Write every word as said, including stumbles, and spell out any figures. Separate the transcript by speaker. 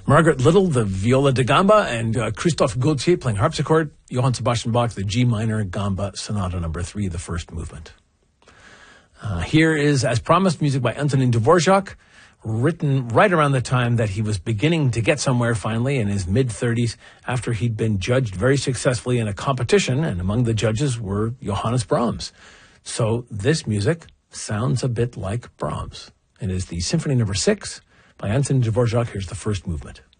Speaker 1: Margaret Little, the viola da gamba, and uh, Christophe Gaultier playing harpsichord. Johann Sebastian Bach, the G minor gamba sonata number three, the first movement. Uh, here is, as promised, music by Antonin Dvorak, written right around the time that he was beginning to get somewhere finally in his mid-thirties, after he'd been judged very successfully in a competition, and among the judges were Johannes Brahms. So this music sounds a bit like Brahms. It is the Symphony number six by Antonin Dvorak. Here's the first movement.